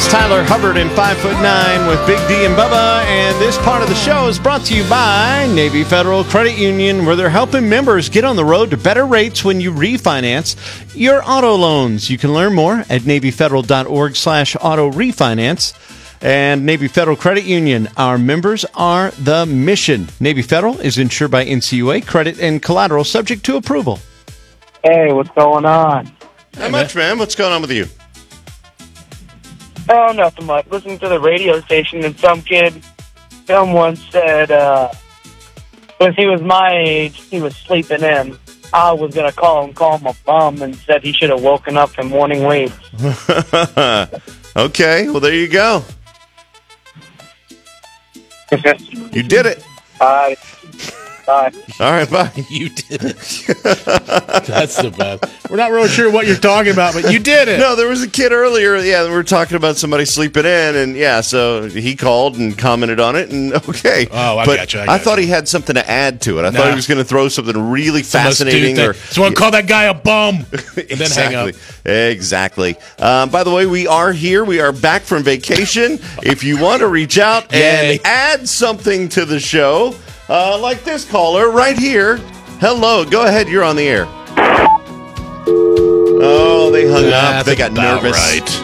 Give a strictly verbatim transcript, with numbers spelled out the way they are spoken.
It's Tyler Hubbard and five foot nine with Big D and Bubba, and this part of the show is brought to you by Navy Federal Credit Union, where they're helping members get on the road to better rates when you refinance your auto loans. You can learn more at NavyFederal.org slash auto refinance. And Navy Federal Credit Union, our members are the mission. Navy Federal is insured by N C U A, credit and collateral subject to approval. Hey, what's going on? Not much, man. What's going on with you? Oh, nothing much. Listening to the radio station, and some kid, someone said, uh, if he was my age, he was sleeping in. I was going to call him, call him a bum, and said he should have woken up from morning waits. Okay, well, there you go. You did it. Bye. Bye. All right, bye. You did it. That's the best. We're not really sure what you're talking about, but you did it. No, there was a kid earlier. Yeah, we were talking about somebody sleeping in, and yeah, so he called and commented on it, and okay. Oh, I but gotcha. I, I gotcha. thought he had something to add to it. I Nah. thought he was going to throw something really fascinating. Or so want to call that guy a bum, and exactly. then hang up. Exactly. Um, by the way, we are here. We are back from vacation. If you want to reach out Yay. and add something to the show, uh, like this caller right here. Hello. Go ahead. You're on the air. Oh, they hung up. That's They got about nervous. right.